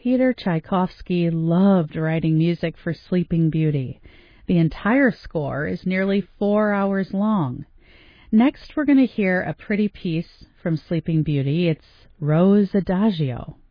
Peter Tchaikovsky loved writing music for Sleeping Beauty. The entire score is nearly 4 hours long. Next, we're going to hear a pretty piece from Sleeping Beauty. It's Rose Adagio.